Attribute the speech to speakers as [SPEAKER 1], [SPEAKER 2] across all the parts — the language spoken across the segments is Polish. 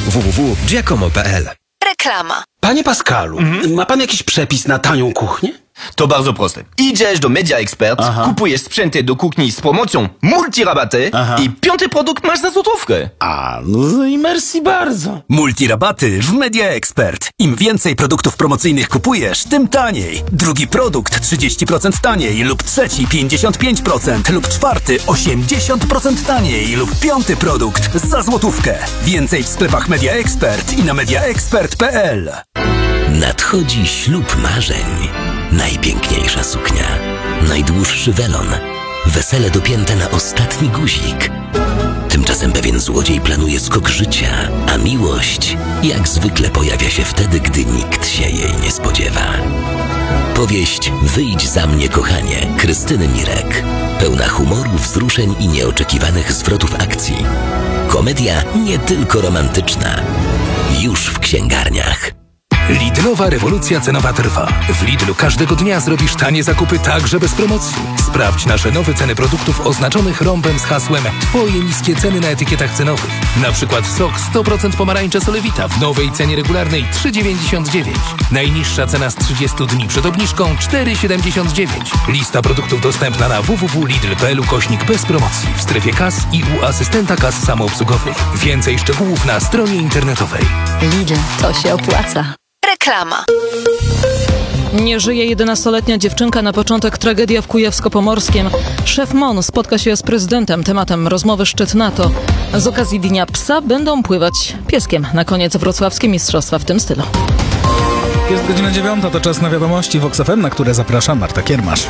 [SPEAKER 1] www.giacomo.pl.
[SPEAKER 2] Reklama.
[SPEAKER 3] Panie Pascalu, ma pan jakiś przepis na tanią kuchnię?
[SPEAKER 4] To bardzo proste. Idziesz do Media Expert, kupujesz sprzęty do kuchni z promocją multirabaty i 5. produkt masz za złotówkę.
[SPEAKER 3] No i merci bardzo.
[SPEAKER 5] Multirabaty w Media Expert. Im więcej produktów promocyjnych kupujesz, tym taniej. Drugi produkt 30% taniej lub trzeci 55% lub czwarty 80% taniej lub 5. produkt za złotówkę. Więcej w sklepach Media Expert i na mediaexpert.pl.
[SPEAKER 6] Nadchodzi ślub marzeń. Najpiękniejsza suknia, najdłuższy welon, wesele dopięte na ostatni guzik. Tymczasem pewien złodziej planuje skok życia, a miłość jak zwykle pojawia się wtedy, gdy nikt się jej nie spodziewa. Powieść Wyjdź za mnie, kochanie, Krystyny Mirek. Pełna humoru, wzruszeń i nieoczekiwanych zwrotów akcji. Komedia nie tylko romantyczna. Już w księgarniach.
[SPEAKER 7] Lidlowa rewolucja cenowa trwa. W Lidlu każdego dnia zrobisz tanie zakupy także bez promocji. Sprawdź nasze nowe ceny produktów oznaczonych rąbem z hasłem Twoje niskie ceny na etykietach cenowych. Na przykład sok 100% pomarańcze Solewita w nowej cenie regularnej 3,99. Najniższa cena z 30 dni przed obniżką 4,79. Lista produktów dostępna na www.lidl.pl/bez promocji w strefie kas i u asystenta kas samoobsługowych. Więcej szczegółów na stronie internetowej.
[SPEAKER 2] Lidl, to się opłaca. Reklama.
[SPEAKER 8] Nie żyje 11-letnia dziewczynka, na początek tragedia w Kujawsko-Pomorskiem. Szef MON spotka się z prezydentem. Tematem rozmowy szczyt NATO. Z okazji Dnia Psa będą pływać pieskiem. Na koniec wrocławskie mistrzostwa w tym stylu.
[SPEAKER 9] Jest godzina 9, to czas na wiadomości w OXFM, na które zaprasza Marta Kiermasz.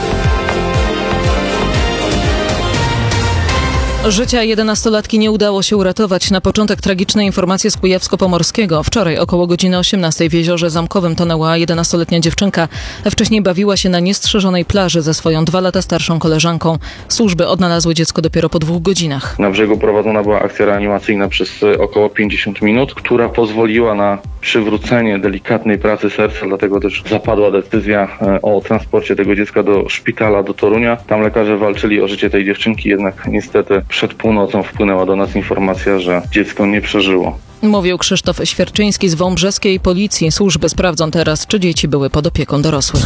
[SPEAKER 8] Życia 11-latki nie udało się uratować. Na początek tragiczne informacje z Kujawsko-Pomorskiego. Wczoraj około godziny 18 w Jeziorze Zamkowym tonęła 11-letnia dziewczynka. Wcześniej bawiła się na niestrzeżonej plaży ze swoją 2 lata starszą koleżanką. Służby odnalazły dziecko dopiero po 2 godzinach.
[SPEAKER 10] Na brzegu prowadzona była akcja reanimacyjna przez około 50 minut, która pozwoliła na przywrócenie delikatnej pracy serca, dlatego też zapadła decyzja o transporcie tego dziecka do szpitala, do Torunia. Tam lekarze walczyli o życie tej dziewczynki, jednak niestety przed północą wpłynęła do nas informacja, że dziecko nie przeżyło.
[SPEAKER 8] Mówił Krzysztof Świerczyński z wąbrzeskiej policji. Służby sprawdzą teraz, czy dzieci były pod opieką dorosłych.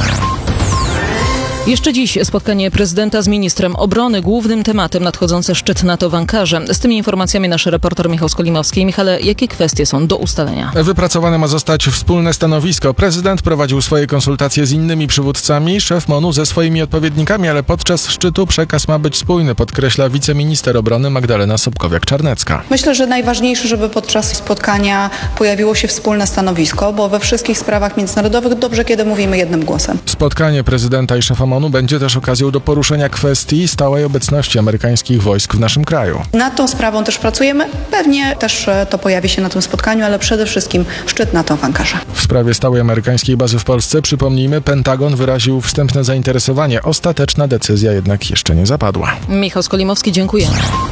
[SPEAKER 8] Jeszcze dziś spotkanie prezydenta z ministrem obrony. Głównym tematem nadchodzący szczyt NATO w Ankarze. Z tymi informacjami nasz reporter Michał Skolimowski. Michale, jakie kwestie są do ustalenia?
[SPEAKER 11] Wypracowane ma zostać wspólne stanowisko. Prezydent prowadził swoje konsultacje z innymi przywódcami, szef MON-u ze swoimi odpowiednikami, ale podczas szczytu przekaz ma być spójny, podkreśla wiceminister obrony Magdalena Sobkowiak-Czarnecka.
[SPEAKER 12] Myślę, że najważniejsze, żeby podczas spotkania pojawiło się wspólne stanowisko, bo we wszystkich sprawach międzynarodowych dobrze, kiedy mówimy jednym głosem.
[SPEAKER 11] Spotkanie prezydenta i szefa MON-u będzie też okazją do poruszenia kwestii stałej obecności amerykańskich wojsk w naszym kraju.
[SPEAKER 12] Nad tą sprawą też pracujemy. Pewnie też to pojawi się na tym spotkaniu, ale przede wszystkim szczyt NATO w Ankarze.
[SPEAKER 11] W sprawie stałej amerykańskiej bazy w Polsce, przypomnijmy, Pentagon wyraził wstępne zainteresowanie. Ostateczna decyzja jednak jeszcze nie zapadła.
[SPEAKER 8] Michał Skolimowski, dziękuję.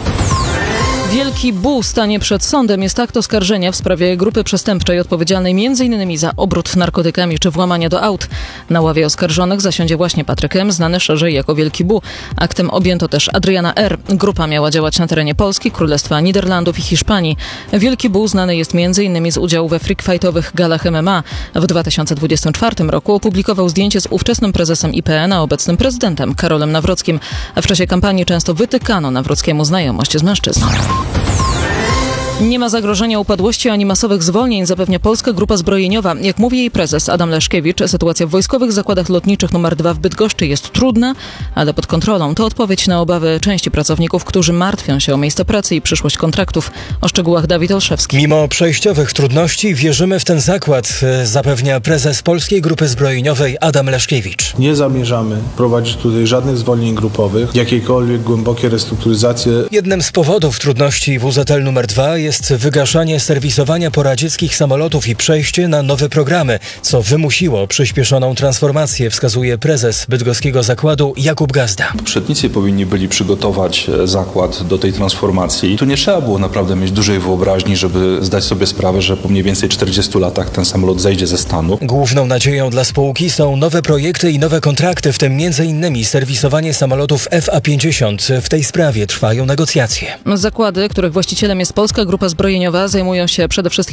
[SPEAKER 8] Wielki Bu stanie przed sądem. Jest akt oskarżenia w sprawie grupy przestępczej odpowiedzialnej m.in. za obrót narkotykami czy włamania do aut. Na ławie oskarżonych zasiądzie właśnie Patryk M., znany szerzej jako Wielki Bu. Aktem objęto też Adriana R. Grupa miała działać na terenie Polski, Królestwa Niderlandów i Hiszpanii. Wielki Bu znany jest m.in. z udziału we freakfightowych galach MMA. W 2024 roku opublikował zdjęcie z ówczesnym prezesem IPN, a obecnym prezydentem Karolem Nawrockim. W czasie kampanii często wytykano Nawrockiemu znajomość z mężczyzną. Nie ma zagrożenia upadłości ani masowych zwolnień, zapewnia Polska Grupa Zbrojeniowa. Jak mówi jej prezes Adam Leszkiewicz, sytuacja w wojskowych zakładach lotniczych nr 2 w Bydgoszczy jest trudna, ale pod kontrolą. To odpowiedź na obawy części pracowników, którzy martwią się o miejsce pracy i przyszłość kontraktów. O szczegółach Dawid Olszewski.
[SPEAKER 13] Mimo przejściowych trudności wierzymy w ten zakład, zapewnia prezes Polskiej Grupy Zbrojeniowej Adam Leszkiewicz.
[SPEAKER 14] Nie zamierzamy prowadzić tutaj żadnych zwolnień grupowych, jakiekolwiek głębokie restrukturyzacje.
[SPEAKER 13] Jednym z powodów trudności w UZL nr 2 jest wygaszanie serwisowania poradzieckich samolotów i przejście na nowe programy, co wymusiło przyspieszoną transformację, wskazuje prezes bydgoskiego zakładu Jakub Gazda.
[SPEAKER 15] Poprzednicy powinni byli przygotować zakład do tej transformacji. Tu nie trzeba było naprawdę mieć dużej wyobraźni, żeby zdać sobie sprawę, że po mniej więcej 40 latach ten samolot zejdzie ze stanu.
[SPEAKER 13] Główną nadzieją dla spółki są nowe projekty i nowe kontrakty, w tym m.in. serwisowanie samolotów FA-50. W tej sprawie trwają negocjacje.
[SPEAKER 8] Zakłady, których właścicielem jest Polska Grupa Zbrojeniowa, zajmują się przede wszystkim